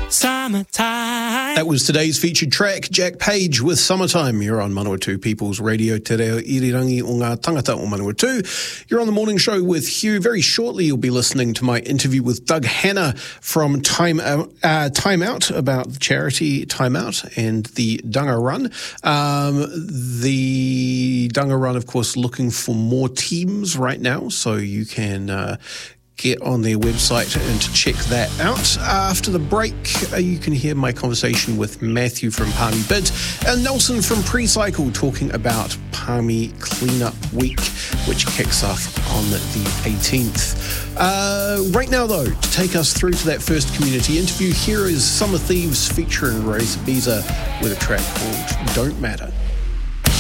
Summertime. That was today's featured track, Jack Page with Summertime. You're on Manawatu People's Radio, Te Reo Irirangi o ngā tangata o Manawatu. You're on the morning show with Hugh. Very shortly you'll be listening to my interview with Doug Hanna from Time Out about the charity Time Out and the Dunga Run. The Dunga Run, of course, looking for more teams right now, so you can get on their website and to check that out. After the break, you can hear my conversation with Matthew from Palmy Bid and Nelson from Precycle talking about Palmy Cleanup Week, which kicks off on the 18th. Right now, though, to take us through to that first community interview, here is Summer Thieves featuring Razor Biza with a track called Don't Matter.